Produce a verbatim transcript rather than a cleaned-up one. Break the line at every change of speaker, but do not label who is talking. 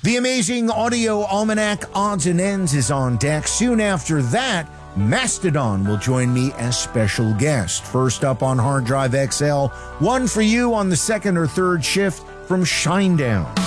The amazing Audio Almanac Odds and Ends is on deck. Soon after that, Mastodon will join me as special guest. First up on Hard Drive X L, one for you on the second or third shift from Shinedown.